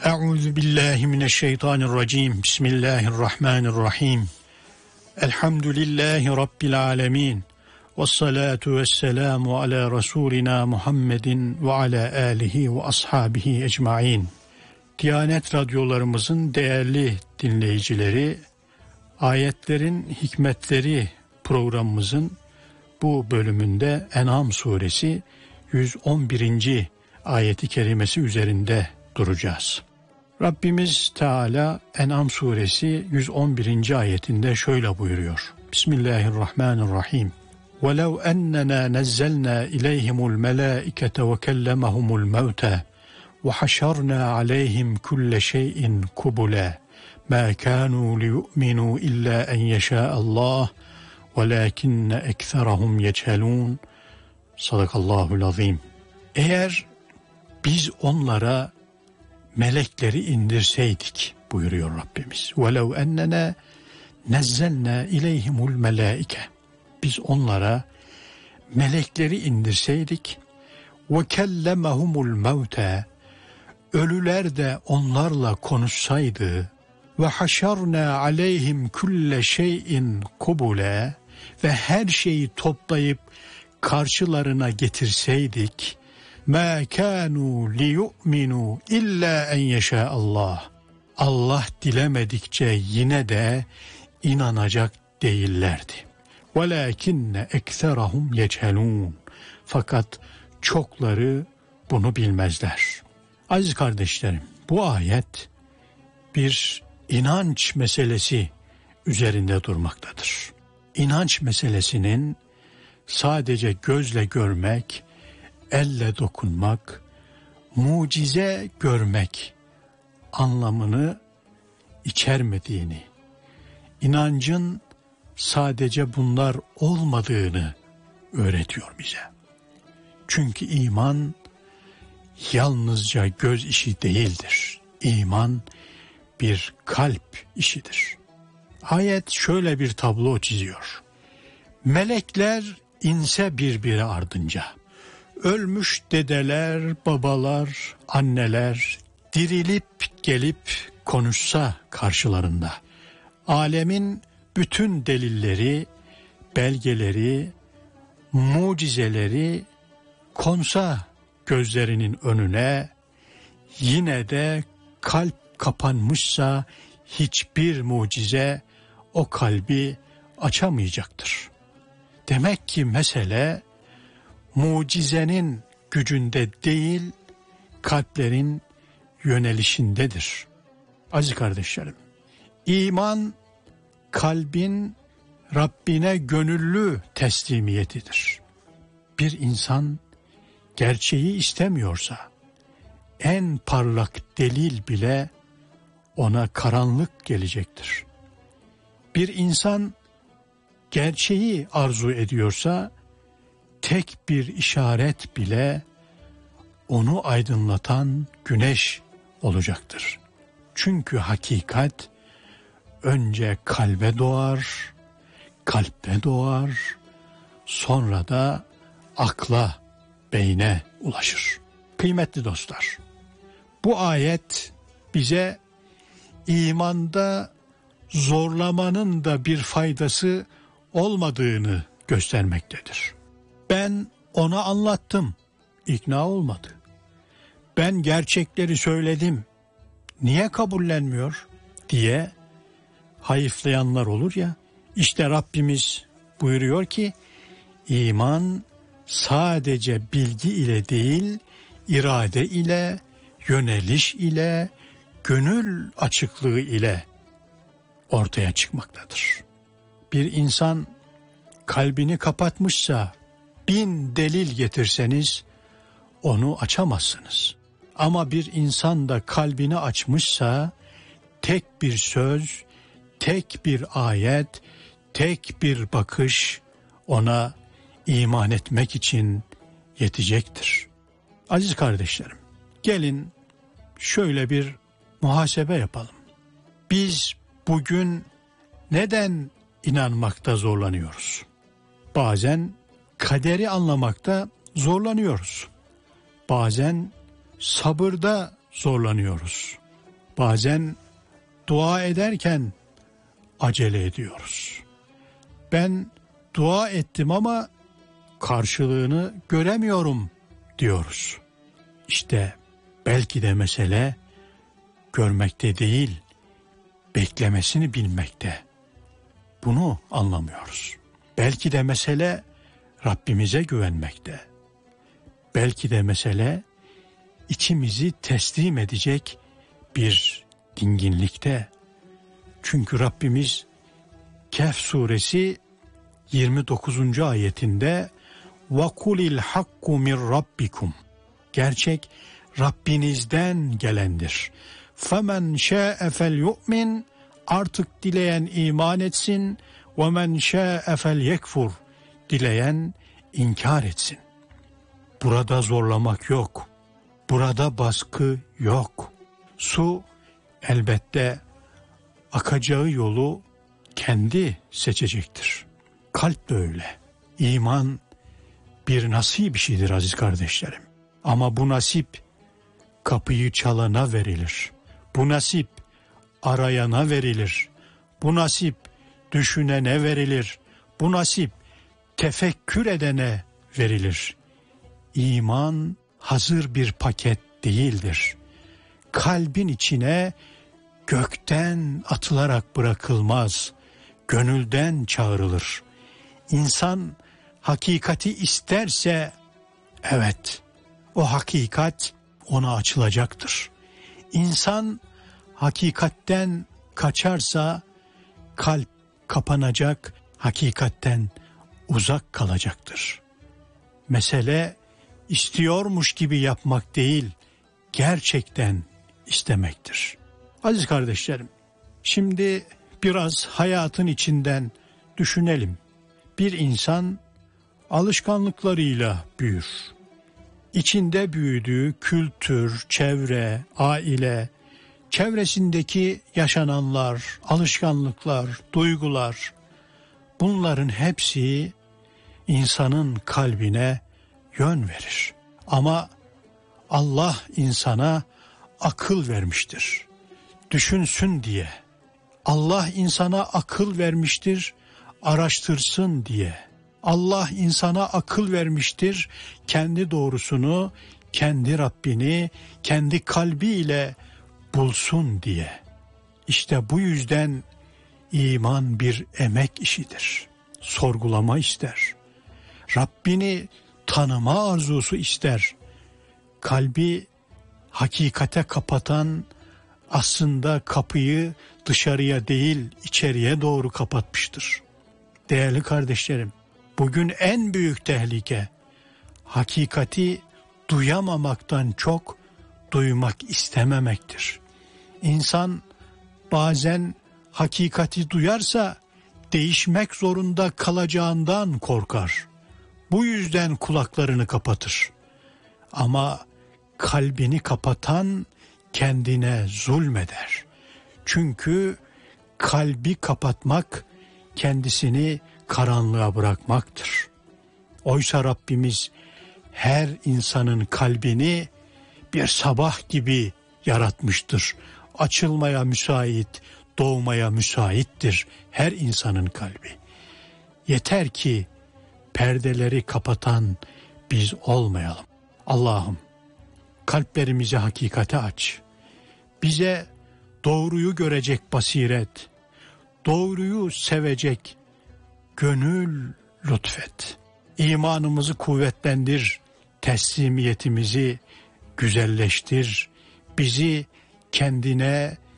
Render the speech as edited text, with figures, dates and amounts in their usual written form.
Euzu billahi mineşşeytanirracim. Bismillahirrahmanirrahim. Elhamdülillahi rabbil alamin. Ves salatu vesselamu ala rasulina Muhammedin ve ala alihi ve ashabihi ecmaîn. Diyanet radyolarımızın değerli dinleyicileri, Ayetlerin Hikmetleri programımızın bu bölümünde En'am suresi 111. ayeti kerimesi üzerinde duracağız. Rabbimiz Teala En'am suresi 111. ayetinde şöyle buyuruyor. Bismillahirrahmanirrahim. وَلَوْ أَنَّنَا نَزَّلْنَا إِلَيْهِمُ الْمَلَائِكَةَ وَكَلَّمَهُمُ الْمَوْتَى وَحَشَرْنَا عَلَيْهِمْ كُلَّ شَيْءٍ قُبُلًا مَا كَانُوا لِيُؤْمِنُوا إِلَّا أَنْ يَشَاءَ اللّٰهُ وَلَكِنَّ اَكْثَرَهُمْ يَجْهَلُونَ. Sadakallahul azim. Eğer biz onlara melekleri indirseydik buyuruyor Rabbimiz. وَلَوْ اَنَّنَا نَزَّلْنَا اِلَيْهِمُ الْمَلَائِكَ. Biz onlara melekleri indirseydik. وَكَلَّمَهُمُ الْمَوْتَى. Ölüler de onlarla konuşsaydı. وَحَشَرْنَا عَلَيْهِمْ كُلَّ شَيْءٍ قُبُلًا. Ve her şeyi toplayıp karşılarına getirseydik. مَا كَانُوا لِيُؤْمِنُوا إِلَّا أَنْ يَشَاءَ اللّٰهِ. Allah dilemedikçe yine de inanacak değillerdi. وَلَكِنَّ اَكْثَرَهُمْ يَجْهَلُونَ. Fakat çokları bunu bilmezler. Aziz kardeşlerim, bu ayet bir inanç meselesi üzerinde durmaktadır. İnanç meselesinin sadece gözle görmek, elle dokunmak, mucize görmek anlamını içermediğini, inancın sadece bunlar olmadığını öğretiyor bize. Çünkü iman yalnızca göz işi değildir. İman bir kalp işidir. Ayet şöyle bir tablo çiziyor. Melekler inse birbiri ardınca. Ölmüş dedeler, babalar, anneler dirilip gelip konuşsa karşılarında. Alemin bütün delilleri, belgeleri, mucizeleri konsa gözlerinin önüne, yine de kalp kapanmışsa hiçbir mucize o kalbi açamayacaktır. Demek ki mesele mucizenin gücünde değil, kalplerin yönelişindedir. Aziz kardeşlerim, iman kalbin Rabbine gönüllü teslimiyetidir. Bir insan gerçeği istemiyorsa, en parlak delil bile ona karanlık gelecektir. Bir insan gerçeği arzu ediyorsa, tek bir işaret bile onu aydınlatan güneş olacaktır. Çünkü hakikat önce kalbe doğar, kalpte doğar, sonra da akla, beyne ulaşır. Kıymetli dostlar, bu ayet bize imanda zorlamanın da bir faydası olmadığını göstermektedir. Ben ona anlattım, ikna olmadı. Ben gerçekleri söyledim, niye kabullenmiyor diye hayıflayanlar olur ya. İşte Rabbimiz buyuruyor ki iman sadece bilgi ile değil, irade ile, yöneliş ile, gönül açıklığı ile ortaya çıkmaktadır. Bir insan kalbini kapatmışsa 1000 delil getirseniz onu açamazsınız. Ama bir insan da kalbini açmışsa tek bir söz, tek bir ayet, tek bir bakış ona iman etmek için yetecektir. Aziz kardeşlerim, gelin şöyle bir muhasebe yapalım. Biz bugün neden inanmakta zorlanıyoruz? Bazen kaderi anlamakta zorlanıyoruz. Bazen sabırda zorlanıyoruz. Bazen dua ederken acele ediyoruz. Ben dua ettim ama karşılığını göremiyorum diyoruz. İşte belki de mesele görmekte değil, beklemesini bilmekte. Bunu anlamıyoruz. Belki de mesele Rabbimize güvenmekte. Belki de mesele içimizi teslim edecek bir dinginlikte. Çünkü Rabbimiz Kehf suresi 29. ayetinde وَقُلِ الْحَقُّ مِنْ رَبِّكُمْ gerçek Rabbinizden gelendir. فَمَنْ شَاءَ فَلْيُؤْمِنْ artık dileyen iman etsin. وَمَنْ شَاءَ فَلْيَكْفُرْ dileyen inkar etsin. Burada zorlamak yok. Burada baskı yok. Su elbette akacağı yolu kendi seçecektir. Kalp de öyle. İman bir nasip işidir aziz kardeşlerim. Ama bu nasip kapıyı çalana verilir. Bu nasip arayana verilir. Bu nasip düşünene verilir. Bu nasip tefekkür edene verilir. İman hazır bir paket değildir. Kalbin içine gökten atılarak bırakılmaz. Gönülden çağrılır. İnsan hakikati isterse evet o hakikat ona açılacaktır. İnsan hakikatten kaçarsa kalp kapanacak, hakikatten uzak kalacaktır. Mesele istiyormuş gibi yapmak değil, gerçekten istemektir. Aziz kardeşlerim, şimdi biraz hayatın içinden düşünelim. Bir insan alışkanlıklarıyla büyür. İçinde büyüdüğü kültür, çevre, aile, çevresindeki yaşananlar, alışkanlıklar, duygular, bunların hepsi insanın kalbine yön verir. Ama Allah insana akıl vermiştir. Düşünsün diye. Allah insana akıl vermiştir, araştırsın diye. Allah insana akıl vermiştir, kendi doğrusunu, kendi Rabbini, kendi kalbiyle bulsun diye. İşte bu yüzden iman bir emek işidir. Sorgulama ister. Rabbini tanıma arzusu ister. Kalbi hakikate kapatan aslında kapıyı dışarıya değil içeriye doğru kapatmıştır. Değerli kardeşlerim, bugün en büyük tehlike hakikati duyamamaktan çok duymak istememektir. İnsan bazen hakikati duyarsa değişmek zorunda kalacağından korkar. Bu yüzden kulaklarını kapatır. Ama kalbini kapatan kendine zulmeder. Çünkü kalbi kapatmak kendisini karanlığa bırakmaktır. Oysa Rabbimiz her insanın kalbini bir sabah gibi yaratmıştır. Açılmaya müsait, doğmaya müsaittir her insanın kalbi. Yeter ki perdeleri kapatan biz olmayalım. Allah'ım kalplerimizi hakikate aç. Bize doğruyu görecek basiret, doğruyu sevecek gönül lütfet. İmanımızı kuvvetlendir, teslimiyetimizi güzelleştir. Bizi kendine